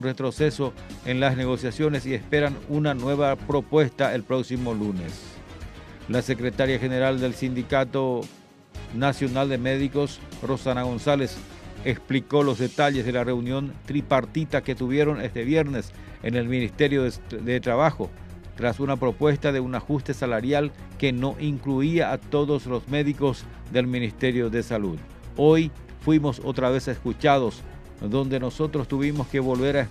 retroceso en las negociaciones y esperan una nueva propuesta el próximo lunes. La secretaria general del Sindicato Nacional de Médicos, Rosana González, explicó los detalles de la reunión tripartita que tuvieron este viernes en el Ministerio de Trabajo, tras una propuesta de un ajuste salarial que no incluía a todos los médicos del Ministerio de Salud. Hoy fuimos otra vez escuchados, donde nosotros tuvimos que volver a